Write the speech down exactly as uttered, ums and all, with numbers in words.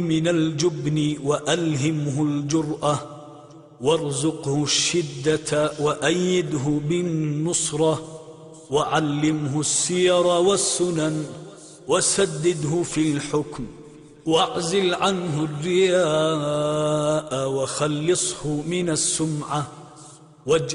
من الجبن وألهمه الجرأة، وارزقه الشدة وأيده بالنصرة، وعلمه السير والسنن، وسدده في الحكم، واعزل عنه الرياء، وخلصه من السمعة.